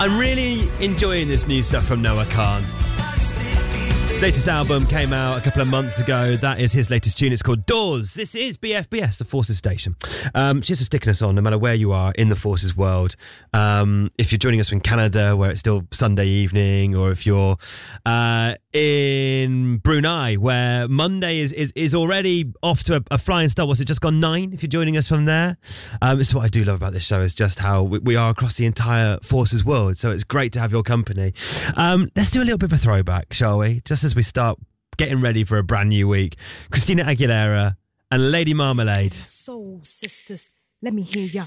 I'm really enjoying this new stuff from Noah Khan. His latest album came out a couple of months ago. That is his latest tune. It's called Doors. This is BFBS, the Forces station. Cheers for sticking us on, no matter where you are in the Forces world. If you're joining us from Canada, where it's still Sunday evening, or if you're in Brunei, where Monday is already off to a flying start. What's it, just gone 9? If you're joining us from there. This is what I do love about this show, is just how we are across the entire Forces world. So it's great to have your company. Let's do a little bit of a throwback, shall we? Just as we start getting ready for a brand new week. Christina Aguilera and Lady Marmalade. Soul sisters, let me hear ya.